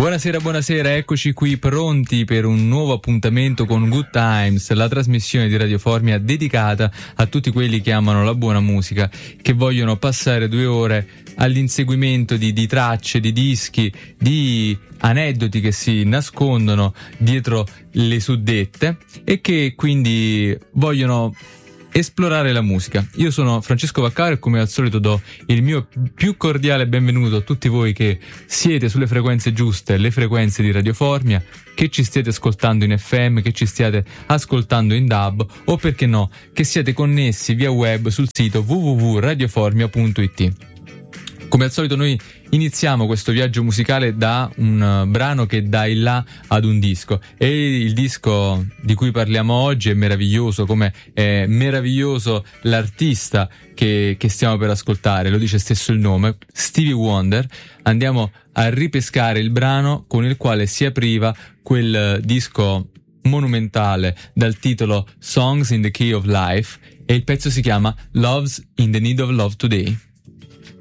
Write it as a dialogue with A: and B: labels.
A: Buonasera, eccoci qui pronti per un nuovo appuntamento con Good Times, la trasmissione di Radio Formia dedicata a tutti quelli che amano la buona musica, che vogliono passare 2 ore all'inseguimento di tracce, di dischi, di aneddoti che si nascondono dietro le suddette e che quindi vogliono esplorare la musica. Io sono Francesco Vaccaro e come al solito do il mio più cordiale benvenuto a tutti voi che siete sulle frequenze giuste, le frequenze di Radio Formia, che ci stiate ascoltando in FM, che ci stiate ascoltando in DAB o perché no, che siete connessi via web sul sito www.radioformia.it. Come al solito noi iniziamo questo viaggio musicale da un brano che dà il là ad un disco, e il disco di cui parliamo oggi è meraviglioso, come è meraviglioso l'artista che stiamo per ascoltare, lo dice stesso il nome, Stevie Wonder. Andiamo a ripescare il brano con il quale si apriva quel disco monumentale dal titolo Songs in the Key of Life, e il pezzo si chiama Love's in the Need of Love Today.